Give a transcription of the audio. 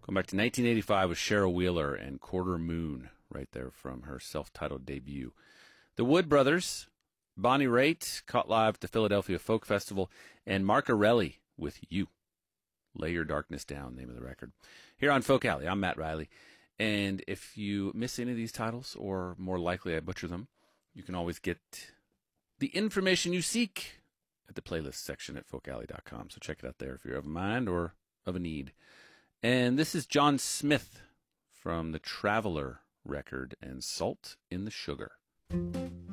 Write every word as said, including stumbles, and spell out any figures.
Going back to nineteen eighty-five with Cheryl Wheeler and Quarter Moon, right there from her self-titled debut. The Wood Brothers, Bonnie Raitt, caught live at the Philadelphia Folk Festival, and Mark Arelli with You. Lay Your Darkness Down, name of the record. Here on Folk Alley, I'm Matt Riley. And if you miss any of these titles, or more likely I butcher them, you can always get the information you seek at the playlist section at folk alley dot com. So check it out there if you're of a mind or of a need. And this is John Smith from the Traveler record and Salt in the Sugar.